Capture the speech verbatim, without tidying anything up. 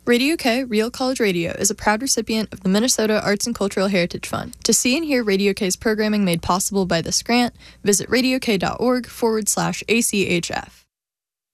Radio K, Real College Radio, is a proud recipient of the Minnesota Arts and Cultural Heritage Fund. To see and hear Radio K's programming made possible by this grant, visit radiok.org forward slash ACHF.